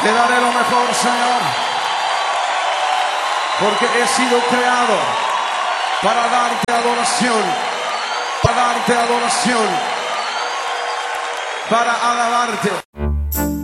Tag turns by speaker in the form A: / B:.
A: Te daré lo mejor, Señor, porque he sido creado para darte adoración, para darte adoración, para alabarte.